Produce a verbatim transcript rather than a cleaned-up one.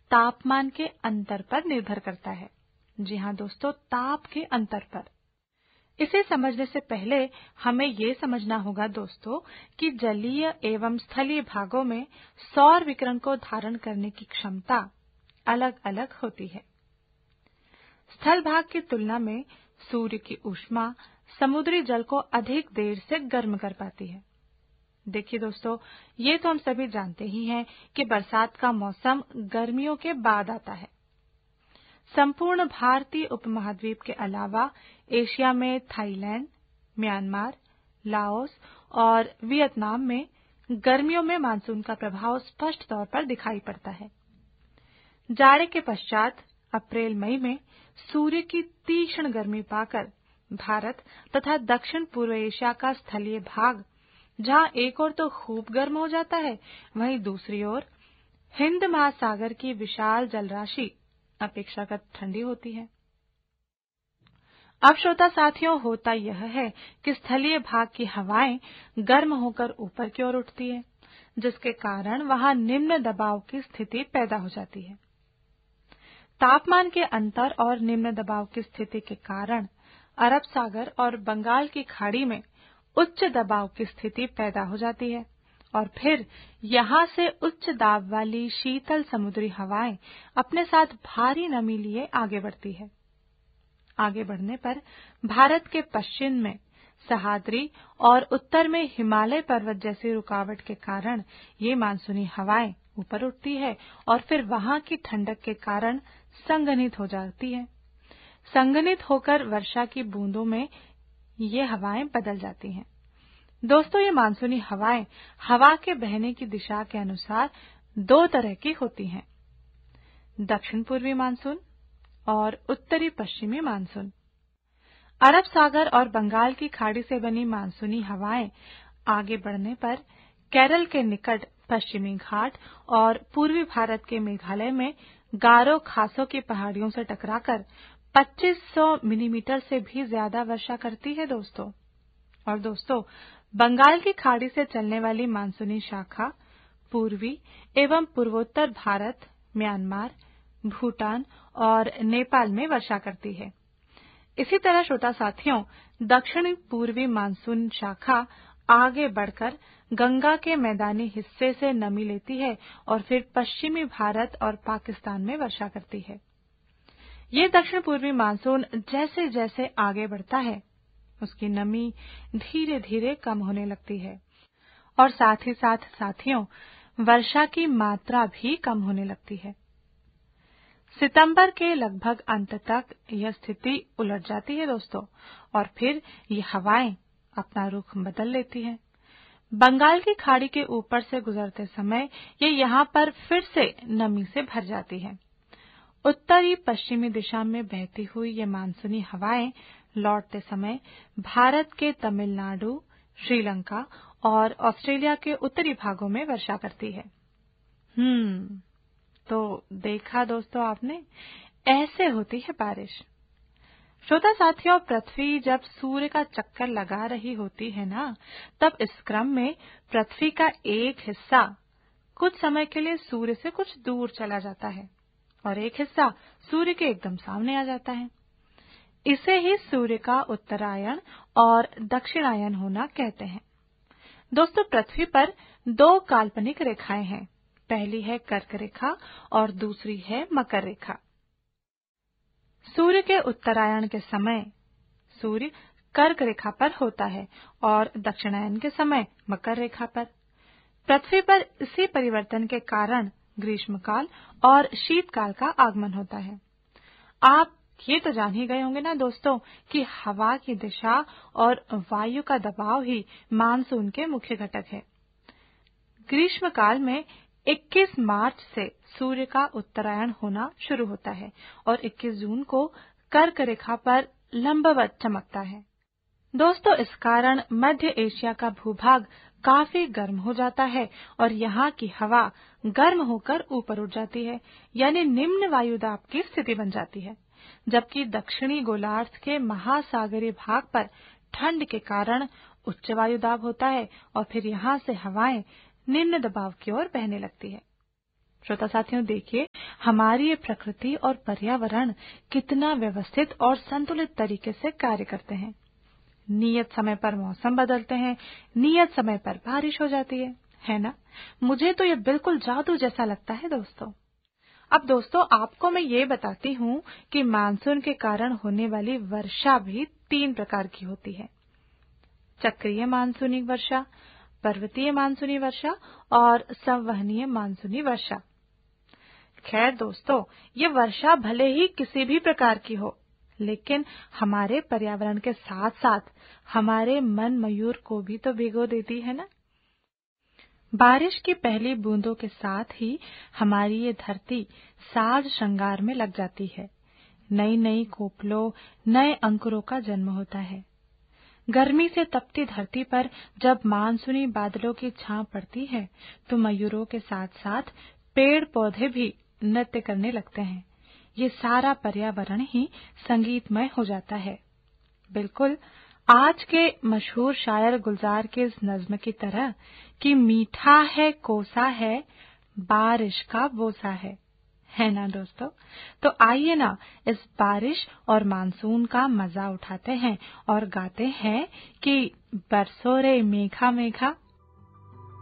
तापमान के अंतर पर निर्भर करता है। जी हाँ दोस्तों, ताप के अंतर पर। इसे समझने से पहले हमें ये समझना होगा दोस्तों कि जलीय एवं स्थलीय भागों में सौर विकिरण को धारण करने की क्षमता अलग अलग होती है। स्थल भाग की तुलना में सूर्य की ऊष्मा समुद्री जल को अधिक देर से गर्म कर पाती है। देखिए दोस्तों, ये तो हम सभी जानते ही हैं कि बरसात का मौसम गर्मियों के बाद आता है। संपूर्ण भारतीय उपमहाद्वीप के अलावा एशिया में थाईलैंड, म्यांमार, लाओस और वियतनाम में गर्मियों में मानसून का प्रभाव स्पष्ट तौर पर दिखाई पड़ता है। जाड़े के पश्चात अप्रैल मई में सूर्य की तीक्ष्ण गर्मी पाकर भारत तथा दक्षिण पूर्व एशिया का स्थलीय भाग, जहां एक ओर तो खूब गर्म हो जाता है, वहीं दूसरी ओर हिंद महासागर की विशाल जलराशि अपेक्षाकृत ठंडी होती है। अब श्रोता साथियों, होता यह है कि स्थलीय भाग की हवाएं गर्म होकर ऊपर की ओर उठती है, जिसके कारण वहां निम्न दबाव की स्थिति पैदा हो जाती है। तापमान के अंतर और निम्न दबाव की स्थिति के कारण अरब सागर और बंगाल की खाड़ी में उच्च दबाव की स्थिति पैदा हो जाती है और फिर यहां से उच्च दाब वाली शीतल समुद्री हवाएं अपने साथ भारी नमी लिए आगे बढ़ती है। आगे बढ़ने पर भारत के पश्चिम में सह्याद्री और उत्तर में हिमालय पर्वत जैसी रुकावट के कारण ये मानसूनी हवाएं ऊपर उठती है और फिर वहां की ठंडक के कारण संघनित हो जाती है। संघनित होकर वर्षा की बूंदों में ये हवाएं बदल जाती हैं। दोस्तों, ये मानसूनी हवाएं हवा के बहने की दिशा के अनुसार दो तरह की होती हैं, दक्षिण पूर्वी मानसून और उत्तरी पश्चिमी मानसून। अरब सागर और बंगाल की खाड़ी से बनी मानसूनी हवाएं आगे बढ़ने पर केरल के निकट पश्चिमी घाट और पूर्वी भारत के मेघालय में गारो खासों की पहाड़ियों से टकराकर पच्चीस सौ मिलीमीटर से भी ज्यादा वर्षा करती है दोस्तों। और दोस्तों, बंगाल की खाड़ी से चलने वाली मानसूनी शाखा पूर्वी एवं पूर्वोत्तर भारत, म्यांमार, भूटान और नेपाल में वर्षा करती है। इसी तरह श्रोता साथियों, दक्षिणी पूर्वी मानसून शाखा आगे बढ़कर गंगा के मैदानी हिस्से से नमी लेती है और फिर पश्चिमी भारत और पाकिस्तान में वर्षा करती है। ये दक्षिण पूर्वी मानसून जैसे जैसे आगे बढ़ता है, उसकी नमी धीरे धीरे कम होने लगती है और साथ ही साथ साथियों वर्षा की मात्रा भी कम होने लगती है। सितंबर के लगभग अंत तक यह स्थिति उलट जाती है दोस्तों और फिर ये हवाएं अपना रुख बदल लेती हैं। बंगाल की खाड़ी के ऊपर से गुजरते समय ये यहाँ पर फिर से नमी से भर जाती है। उत्तरी पश्चिमी दिशा में बहती हुई ये मानसूनी हवाएं लौटते समय भारत के तमिलनाडु, श्रीलंका और ऑस्ट्रेलिया के उत्तरी भागों में वर्षा करती है। हम्म तो देखा दोस्तों आपने, ऐसे होती है बारिश। श्रोता साथियों, पृथ्वी जब सूर्य का चक्कर लगा रही होती है ना, तब इस क्रम में पृथ्वी का एक हिस्सा कुछ समय के लिए सूर्य से कुछ दूर चला जाता है और एक हिस्सा सूर्य के एकदम सामने आ जाता है। इसे ही सूर्य का उत्तरायण और दक्षिणायन होना कहते हैं। दोस्तों, पृथ्वी पर दो काल्पनिक रेखाएं हैं। पहली है कर्क रेखा और दूसरी है मकर रेखा। सूर्य के उत्तरायण के समय सूर्य कर्क रेखा पर होता है और दक्षिणायन के समय मकर रेखा पर। पृथ्वी पर इसी परिवर्तन के कारण ग्रीष्मकाल और शीतकाल का आगमन होता है। आप ये तो जान ही गए होंगे ना दोस्तों कि हवा की दिशा और वायु का दबाव ही मानसून के मुख्य घटक है। ग्रीष्मकाल में इक्कीस मार्च से सूर्य का उत्तरायण होना शुरू होता है और इक्कीस जून को कर्क रेखा पर लंबवत चमकता है। दोस्तों, इस कारण मध्य एशिया का भूभाग काफी गर्म हो जाता है और यहाँ की हवा गर्म होकर ऊपर उठ जाती है, यानी निम्न वायुदाब की स्थिति बन जाती है, जबकि दक्षिणी गोलार्ध के महासागरीय भाग पर ठंड के कारण उच्च वायुदाब होता है और फिर यहाँ से हवाएं निम्न दबाव की ओर बहने लगती है। श्रोता साथियों, देखिए हमारी ये प्रकृति और पर्यावरण कितना व्यवस्थित और संतुलित तरीके से कार्य करते हैं। नियत समय पर मौसम बदलते हैं, नियत समय पर बारिश हो जाती है, है ना? मुझे तो ये बिल्कुल जादू जैसा लगता है दोस्तों। अब दोस्तों, आपको मैं ये बताती हूँ कि मानसून के कारण होने वाली वर्षा भी तीन प्रकार की होती है। चक्रीय मानसूनी वर्षा, पर्वतीय मानसूनी वर्षा और संवहनीय मानसूनी वर्षा। खैर दोस्तों, ये वर्षा भले ही किसी भी प्रकार की हो, लेकिन हमारे पर्यावरण के साथ साथ हमारे मन मयूर को भी तो भिगो देती है ना। बारिश की पहली बूंदों के साथ ही हमारी ये धरती साज श्रृंगार में लग जाती है। नई नई कोपलों, नए अंकुरों का जन्म होता है। गर्मी से तपती धरती पर जब मानसूनी बादलों की छांव पड़ती है, तो मयूरों के साथ साथ पेड़ पौधे भी नृत्य करने लगते हैं। ये सारा पर्यावरण ही संगीतमय हो जाता है। बिल्कुल आज के मशहूर शायर गुलजार के इस नज्म की तरह कि मीठा है कोसा है, बारिश का बोसा है, है ना दोस्तों? तो आइए ना इस बारिश और मानसून का मजा उठाते हैं और गाते हैं कि बरसो रे मेघा मेघा,